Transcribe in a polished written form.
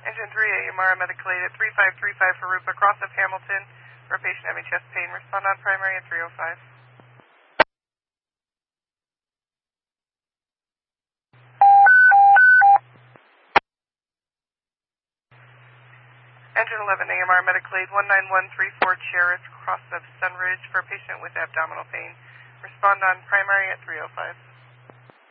Engine 3 AMR Medicalate at 3535 for Rupa, cross of Hamilton for a patient having chest pain. Respond on primary at 305. Engine 11 AMR Medicalate 19134 Cheris, cross of Sunridge for a patient with abdominal pain. Respond on primary at 305.